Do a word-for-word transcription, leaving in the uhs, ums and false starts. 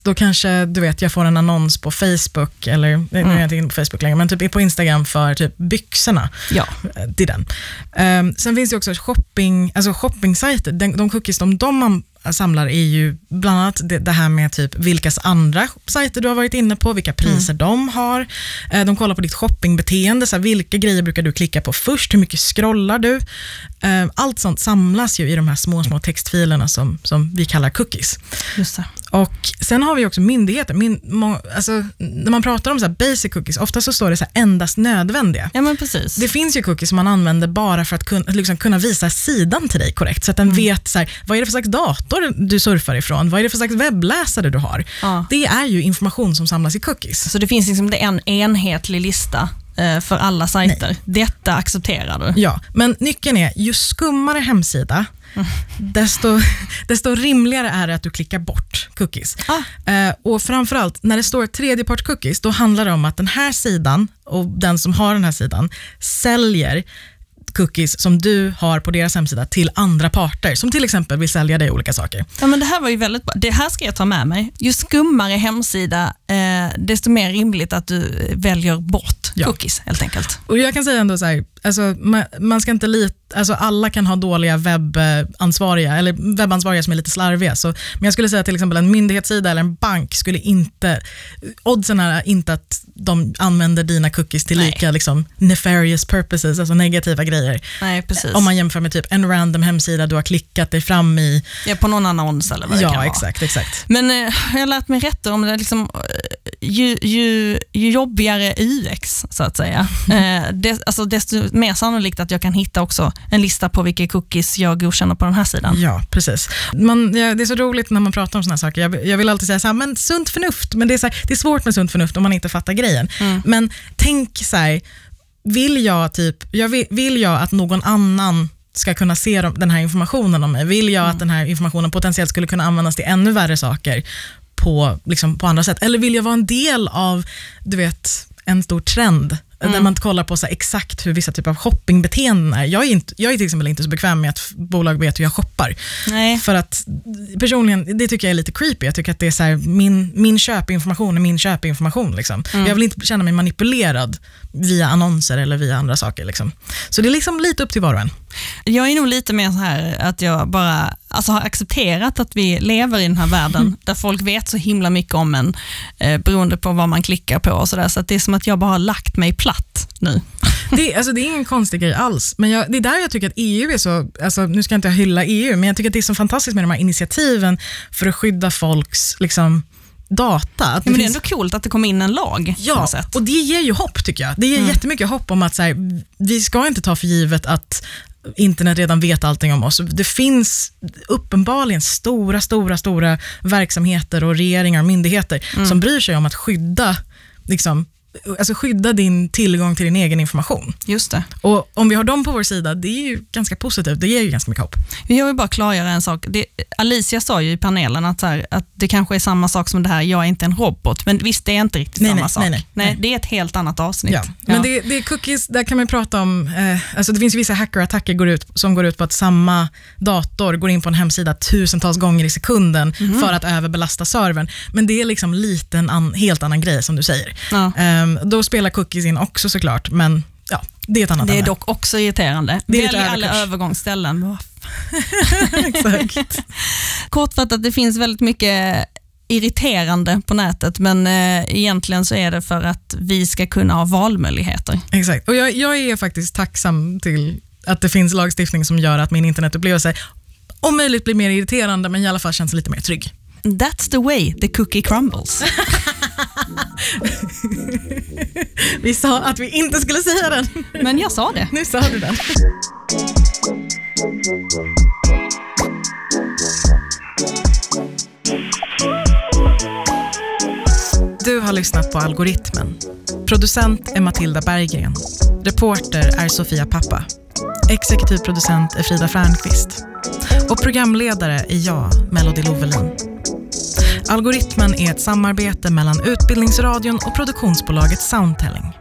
då kanske, du vet, jag får en annons på Facebook, eller mm. nu är jag inte inne på Facebook längre, men typ på Instagram för typ byxorna. Ja. Det är den. Um, sen finns det också shopping, alltså shopping-sajter. De, de cookies de, de man samlar är ju bland annat det, det här med typ vilkas andra sajter du har varit inne på, vilka priser mm. de har. Uh, de kollar på ditt shoppingbeteende, så här, vilka grejer brukar du klicka på först, hur mycket scrollar du. Uh, allt sånt samlas ju i de här små, små textfilerna som, som vi kallar cookies. Just det. Och sen har vi också myndigheter. Min, må, alltså, när man pratar om så här basic cookies, ofta så står det så här endast nödvändiga. Ja, men precis. Det finns ju cookies som man använder bara för att kunna, liksom, kunna visa sidan till dig korrekt. Så att den mm. vet så här, vad är det för slags dator du surfar ifrån? Vad är det för slags webbläsare du har? Ja. Det är ju information som samlas i cookies. Så det finns liksom en enhetlig lista för alla sajter. Nej. Detta accepterar du. Ja, men nyckeln är, ju skummare hemsida, Mm. Desto, desto rimligare är det att du klickar bort cookies. Ah. Eh, och framförallt när det står tredjepart cookies, då handlar det om att den här sidan och den som har den här sidan säljer cookies som du har på deras hemsida till andra parter, som till exempel vill sälja dig olika saker. Ja, men det här var ju väldigt bra. Det här ska jag ta med mig. Ju skummare hemsida, eh, desto mer rimligt att du väljer bort ja. cookies, helt enkelt. Och jag kan säga ändå så här, alltså, man, man ska inte lita, alltså alla kan ha dåliga webbansvariga eller webbansvariga som är lite slarviga. Så, men jag skulle säga till exempel en myndighetssida eller en bank skulle inte, oddsen är inte att de använder dina cookies till Nej. lika liksom, nefarious purposes, alltså negativa grejer. Nej, precis. Om man jämför med typ en random hemsida du har klickat dig fram i. Ja, på någon annons eller vad det ja, kan vara. Ja, exakt, exakt. Men eh, jag har lärt mig rätt om det liksom, ju, ju, ju jobbigare U X så att säga, eh, det, alltså desto mer sannolikt att jag kan hitta också en lista på vilka cookies jag godkänner på den här sidan. Ja, precis. Man, ja, det är så roligt när man pratar om såna här saker. Jag, jag vill alltid säga så här, men sunt förnuft, men det är, så här, det är svårt med sunt förnuft om man inte fattar grejen. Mm. Men tänk så här, vill jag typ, jag vill, vill jag att någon annan ska kunna se den här informationen om mig? Vill jag mm. att den här informationen potentiellt skulle kunna användas till ännu värre saker på, liksom, på andra sätt? Eller vill jag vara en del av, du vet, en stor trend? Mm. Där man kollar på så här, exakt hur vissa typer av shoppingbeteenden är. Jag är, inte, jag är till exempel inte så bekväm med att bolag vet hur jag shoppar. Nej. För att personligen, det tycker jag är lite creepy. Jag tycker att det är så här, min, min köpinformation är min köpinformation. Liksom. Mm. Jag vill inte känna mig manipulerad via annonser eller via andra saker. Liksom. Så det är liksom lite upp till var och en. Jag är nog lite mer så här att jag bara alltså, har accepterat att vi lever i den här världen mm. där folk vet så himla mycket om en eh, beroende på vad man klickar på och sådär. Så att det är som att jag bara har lagt mig platt nu. Det, alltså, det är ingen konstig grej alls. Men jag, det är där jag tycker att E U är så, alltså, nu ska jag inte hylla E U, men jag tycker att det är så fantastiskt med de här initiativen för att skydda folks liksom data. Att ja, men det är finns... ändå coolt att det kommer in en lag. Ja, och det ger ju hopp tycker jag. Det ger mm. jättemycket hopp om att så här, vi ska inte ta för givet att internet redan vet allting om oss. Det finns uppenbarligen stora, stora, stora verksamheter och regeringar och myndigheter mm. som bryr sig om att skydda liksom, alltså skydda din tillgång till din egen information. Just det. Och om vi har dem på vår sida, det är ju ganska positivt. Det ger ju ganska mycket hopp. Jag vill bara klargöra en sak. Det, Alicia sa ju i panelen att, så här, att det kanske är samma sak som det här, jag är inte en robot. Men visst, det är inte riktigt nej, samma nej, sak. Nej, nej, nej, nej. Det är ett helt annat avsnitt. Ja. Ja. Men det, det är cookies, där kan man prata om, eh, alltså det finns vissa hackerattacker går ut, som går ut på att samma dator går in på en hemsida tusentals gånger i sekunden mm. för att överbelasta servern. Men det är liksom lite en an, helt annan grej som du säger. Ja. Eh, då spelar cookies in också såklart, men ja, det är ett annat. Det är ämne. Dock också irriterande. Det är Välj alla övergångsställen. Exakt. Kortfattat, det finns väldigt mycket irriterande på nätet, men eh, egentligen så är det för att vi ska kunna ha valmöjligheter. Exakt, och jag, jag är faktiskt tacksam till att det finns lagstiftning som gör att min internetupplevelse om möjligt blir mer irriterande, men i alla fall känns lite mer trygg. That's the way the cookie crumbles. Vi sa att vi inte skulle säga den. Men jag sa det. Nu sa du den. Du har lyssnat på Algoritmen. Producent är Matilda Berggren. Reporter är Sofia Pappa. Exekutiv producent är Frida Färnqvist. Och programledare är jag, Melody Lovelin. Algoritmen är ett samarbete mellan Utbildningsradion och produktionsbolaget Soundtelling.